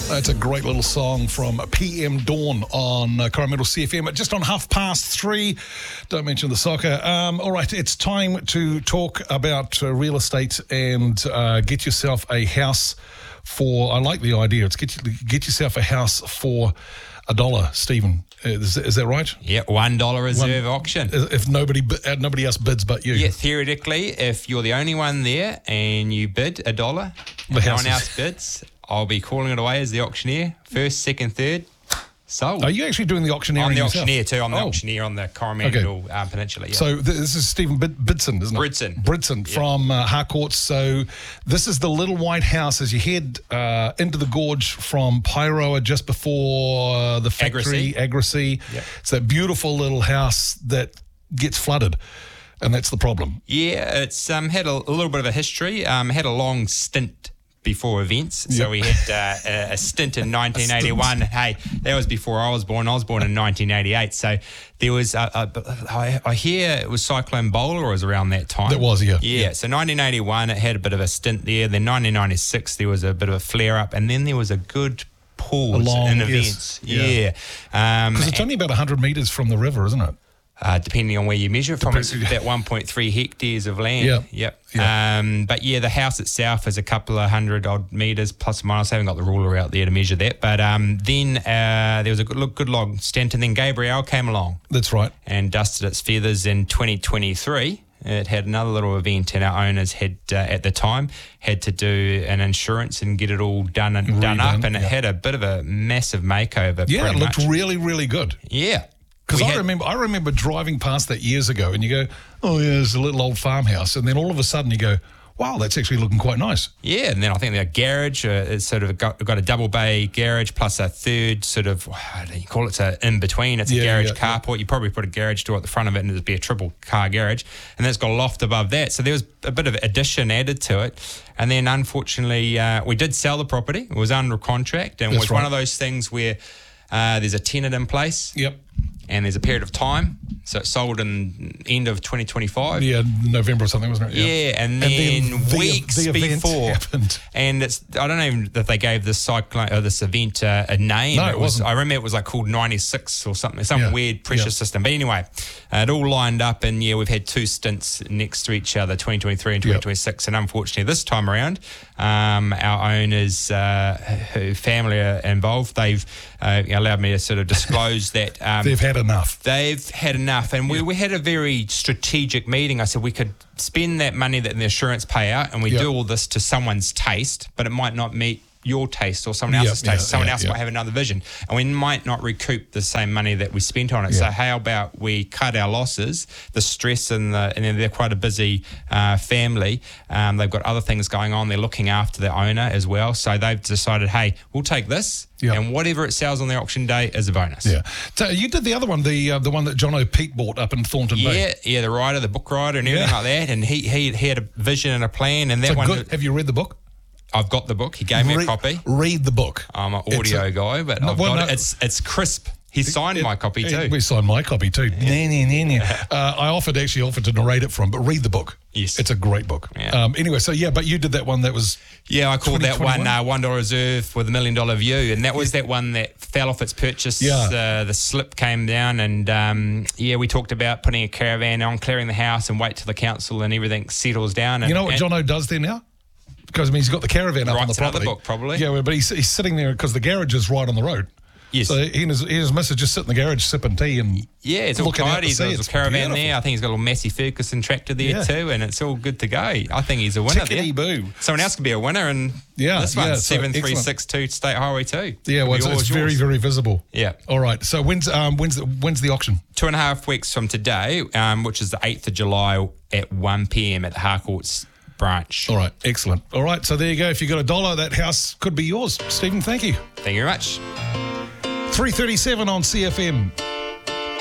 That's a great little song from PM Dawn on Coromandel CFM. Just on 3:30. Don't mention the soccer. All right, it's time to talk about real estate and get yourself a house for. I like the idea. It's get yourself a house for $1, Stephen. Is that right? Yeah, $1 reserve auction. If nobody else bids but you. Yeah, theoretically, if you're the only one there and you bid $1, no one else bids, I'll be calling it away as the auctioneer. First, second, third, sold. Are you actually doing the auctioneering I'm the yourself? auctioneer too. I'm the auctioneer on the Coromandel Peninsula. Yeah. So this is Stephen Bidson, isn't it? Bridson from Harcourts. So this is the little white house as you head into the gorge from Pairoa, just before the factory, Agrasea. Yep. It's that beautiful little house that gets flooded. And that's the problem. Yeah, it's had a little bit of a history. Had a long stint before events. So we had a stint in 1981. Hey, that was before I was born. I was born in 1988. So there was, I hear it was Cyclone Bowler was around that time. That was, yeah. Yeah, so 1981, it had a bit of a stint there. Then 1996, there was a bit of a flare-up. And then there was a good pause in events. Yeah. Because it's only about 100 metres from the river, isn't it? Depending on where you measure from, it's about 1.3 hectares of land. Yep. But yeah, the house itself is a couple of 100-odd metres plus or minus. I haven't got the ruler out there to measure that. But then there was a good long stint, and then Gabrielle came along. That's right. And dusted its feathers in 2023. It had another little event, and our owners had, at the time, had to do an insurance and get it all done up. And it had a bit of a massive makeover. Yeah, it looked really, really good. Yeah. Because I remember driving past that years ago, and you go, oh, yeah, there's a little old farmhouse. And then all of a sudden you go, wow, that's actually looking quite nice. Yeah, and then I think the garage, it's sort of got a double bay garage plus a third sort of, how do you call it, it's in between. It's a garage carport. You probably put a garage door at the front of it and it'd be a triple car garage. And then it's got a loft above that. So there was a bit of addition added to it. And then unfortunately, we did sell the property. It was under contract, and it was one of those things where there's a tenant in place. Yep. And there's a period of time. So it sold in end of 2025. Yeah, November or something, wasn't it? Yeah, and then weeks before. Happened. And I don't know even if they gave this cyclone or this event a name. No, it wasn't. I remember it was like called 96 or something, some weird pressure system. But anyway, it all lined up, and we've had two stints next to each other, 2023 and 2026. And unfortunately, this time around, our owners, who family are involved, they've allowed me to sort of disclose that they've had enough. They've had enough. And we had a very strategic meeting. I said we could spend that money that the insurance payout, and we do all this to someone's taste, but it might not meet your taste or someone else's taste. Someone else might have another vision, and we might not recoup the same money that we spent on it. So how about we cut our losses, the stress, and then they're quite a busy family. They've got other things going on. They're looking after their owner as well. So they've decided, hey, we'll take this, and whatever it sells on the auction day is a bonus. Yeah. So you did the other one, the one that John O'Peak bought up in Thornton Bay. Yeah, the book writer and everything like that. And he had a vision and a plan, and that one. Good. Have you read the book? I've got the book. He gave me a copy. Read the book. I'm an audio guy, but I've got it. It's crisp. He signed my copy too. We signed my copy too. I offered to narrate it from, but read the book. Yes. It's a great book. Yeah. Anyway, so but you did that one that was... Yeah, I called that one $1 reserve with $1 million view, and that was that one that fell off its purchase. Yeah. The slip came down, and we talked about putting a caravan on, clearing the house, and wait till the council and everything settles down. And, you know what Jono does there now? Because, he's got the caravan up on the property. Another book, probably. Yeah, but he's sitting there because the garage is right on the road. Yes. So he and his missus just sit in the garage sipping tea and it's all tidy. There's a caravan there. I think he's got a little Massey Ferguson tractor there too, and it's all good to go. I think he's a winner there. Boo. Someone else could be a winner, and this one's 7362 State Highway 2. Yeah, well, it's very, very visible. Yeah. All right. So when's the auction? 2.5 weeks from today, which is the 8th of July at 1 p.m. at the Harcourts branch. All right, excellent. All right, so there you go. If you got $1, that house could be yours. Stephen, thank you. Thank you very much. 3:37 on CFM.